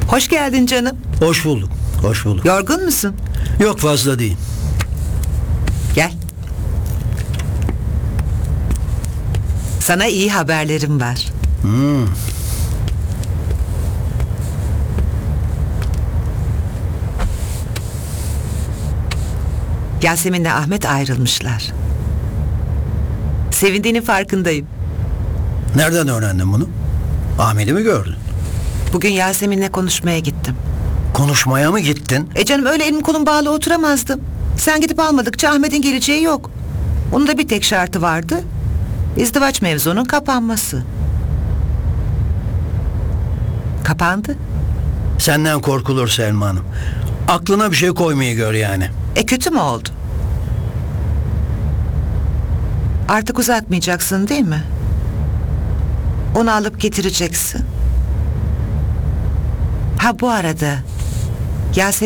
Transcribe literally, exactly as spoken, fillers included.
Hoş geldin canım. Hoş bulduk. Hoş bulduk. Yorgun musun? Yok, fazla değil. Gel. Sana iyi haberlerim var. Hmm. Yasemin'le Ahmet ayrılmışlar. Sevindiğinin farkındayım. Nereden öğrendin bunu? Ahmet'i mi gördün? Bugün Yasemin'le konuşmaya gittim. Konuşmaya mı gittin? E canım, öyle elim kolum bağlı oturamazdım. Sen gidip almadıkça Ahmet'in geleceği yok. Onun da bir tek şartı vardı. İzdivaç mevzunun kapanması. Kapandı. Senden korkulur Selma Hanım. Aklına bir şey koymayı gör yani. E kötü mü oldu? Artık uzatmayacaksın değil mi? Onu alıp getireceksin. Ha, bu arada Yasemin